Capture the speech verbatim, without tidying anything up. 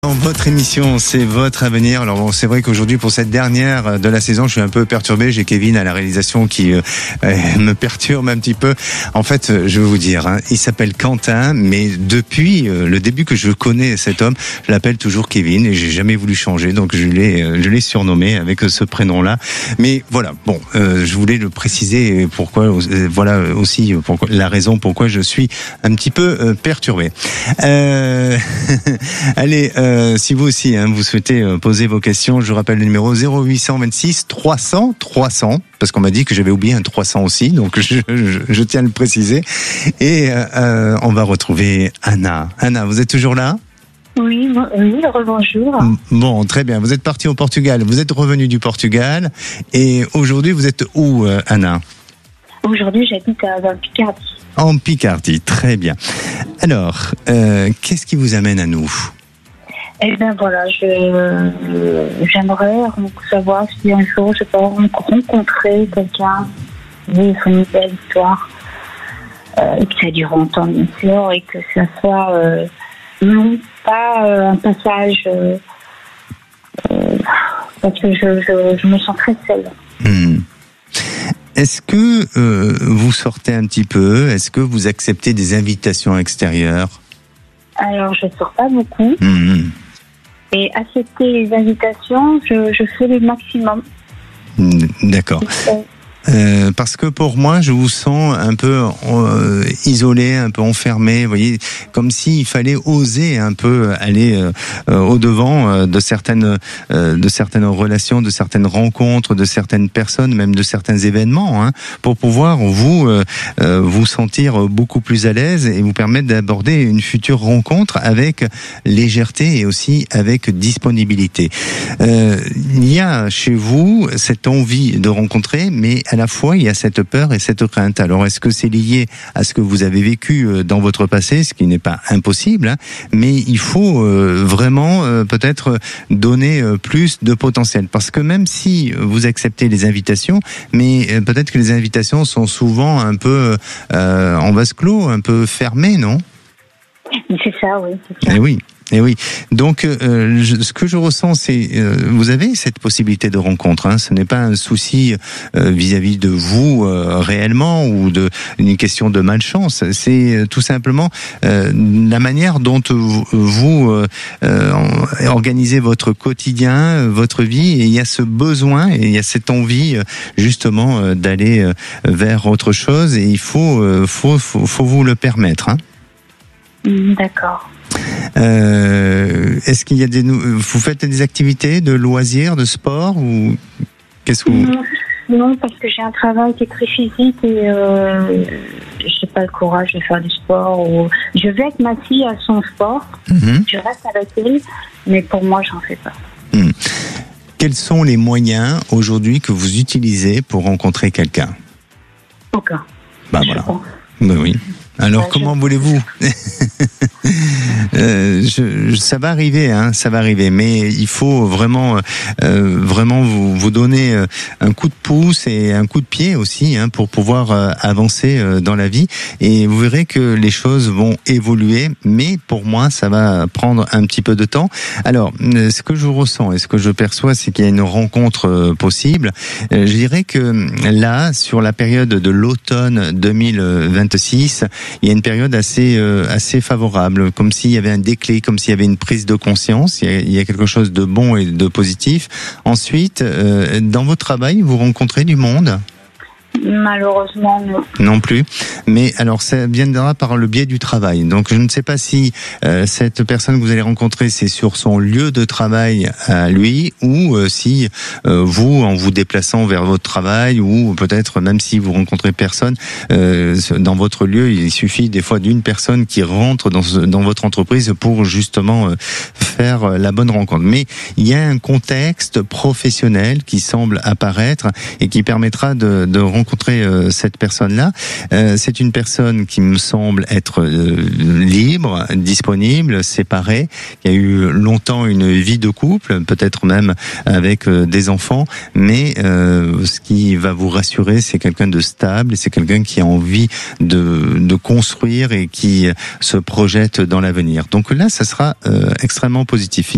Dans votre émission, c'est votre avenir. Alors bon, c'est vrai qu'aujourd'hui, pour cette dernière de la saison, je suis un peu perturbé. J'ai Kevin à la réalisation qui euh, me perturbe un petit peu. En fait, je vais vous dire, hein, il s'appelle Quentin, mais depuis euh, le début que je connais cet homme, je l'appelle toujours Kevin et j'ai jamais voulu changer. Donc je l'ai, euh, je l'ai surnommé avec ce prénom-là. Mais voilà, bon, euh, je voulais le préciser. Pourquoi, euh, voilà aussi pourquoi, la raison pourquoi je suis un petit peu euh, perturbé. Euh, allez. Euh, Euh, si vous aussi, hein, vous souhaitez euh, poser vos questions, je rappelle le numéro zéro huit cent vingt-six trois cents trois cents, parce qu'on m'a dit que j'avais oublié un trois cents aussi, donc je, je, je tiens à le préciser. Et euh, on va retrouver Anna. Anna, vous êtes toujours là ? Oui, oui, rebonjour. Bon, très bien. Vous êtes partie au Portugal, vous êtes revenue du Portugal, et aujourd'hui vous êtes où, euh, Anna ? Aujourd'hui, j'habite à Picardie. En Picardie, très bien. Alors, euh, qu'est-ce qui vous amène à nous ? Eh bien voilà, je, j'aimerais savoir si un jour je peux rencontrer quelqu'un qui ait une belle histoire, euh, et que ça dure longtemps bien sûr, et que ça soit euh, non pas euh, un passage, euh, euh, parce que je, je, je me sens très seule. Mmh. Est-ce que euh, vous sortez un petit peu ? Est-ce que vous acceptez des invitations extérieures ? Alors je sors pas beaucoup. Mmh. Et accepter les invitations, je, je fais le maximum. D'accord. Euh, parce que pour moi, je vous sens un peu euh, isolé, un peu enfermé. Vous voyez, comme s'il fallait oser un peu aller euh, au devant euh, de certaines euh, de certaines relations, de certaines rencontres, de certaines personnes, même de certains événements, hein, pour pouvoir vous euh, euh, vous sentir beaucoup plus à l'aise et vous permettre d'aborder une future rencontre avec légèreté et aussi avec disponibilité. Euh, il y a chez vous cette envie de rencontrer, mais à la fois, il y a cette peur et cette crainte. Alors, est-ce que c'est lié à ce que vous avez vécu dans votre passé, ce qui n'est pas impossible, hein, mais il faut euh, vraiment euh, peut-être donner euh, plus de potentiel. Parce que même si vous acceptez les invitations, mais euh, peut-être que les invitations sont souvent un peu euh, en vase clos, un peu fermées, non ? C'est ça, oui. C'est ça. Eh oui. Et oui, donc euh, je, ce que je ressens, c'est euh, vous avez cette possibilité de rencontre. Hein, ce n'est pas un souci euh, vis-à-vis de vous euh, réellement ou de une question de malchance. C'est euh, tout simplement euh, la manière dont vous, vous euh, euh, organisez votre quotidien, votre vie, et il y a ce besoin et il y a cette envie euh, justement euh, d'aller euh, vers autre chose. Et il faut, euh, faut, faut, faut vous le permettre. Hein. D'accord. Euh, est-ce qu'il y a des vous faites des activités de loisirs, de sport ou qu'est-ce que vous... non, non, parce que j'ai un travail qui est très physique et euh, j'ai pas le courage de faire du sport. Ou... Je vais avec ma fille à son sport, mm-hmm. Je reste avec elle, mais pour moi, j'en fais pas. Mm. Quels sont les moyens aujourd'hui que vous utilisez pour rencontrer quelqu'un ? Aucun. Bah voilà. Bah oui. Alors, bah, comment je... voulez-vous euh, je, ça va arriver, hein, ça va arriver, mais il faut vraiment, euh, vraiment vous, vous donner un coup de pouce et un coup de pied aussi, hein, pour pouvoir euh, avancer euh, dans la vie. Et vous verrez que les choses vont évoluer, mais pour moi, ça va prendre un petit peu de temps. Alors, ce que je ressens et ce que je perçois, c'est qu'il y a une rencontre euh, possible. Euh, je dirais que là, sur la période de l'automne deux mille vingt-six, il y a une période assez euh, assez favorable, comme s'il y avait un déclic, comme s'il y avait une prise de conscience. Il y a, il y a quelque chose de bon et de positif. Ensuite, euh, dans votre travail, vous rencontrez du monde ? Malheureusement, non. Non plus. Mais alors, ça viendra par le biais du travail. Donc, je ne sais pas si euh, cette personne que vous allez rencontrer, c'est sur son lieu de travail à lui, ou euh, si euh, vous, en vous déplaçant vers votre travail, ou peut-être même si vous rencontrez personne euh, dans votre lieu, il suffit des fois d'une personne qui rentre dans, dans votre entreprise pour justement euh, faire la bonne rencontre. Mais il y a un contexte professionnel qui semble apparaître et qui permettra de, de rencontrer rencontrer euh, cette personne-là. Euh, c'est une personne qui me semble être euh, libre, disponible, séparée, qui a eu longtemps une vie de couple, peut-être même avec euh, des enfants, mais euh, ce qui va vous rassurer, c'est quelqu'un de stable, et c'est quelqu'un qui a envie de, de construire et qui se projette dans l'avenir. Donc là, ça sera euh, extrêmement positif.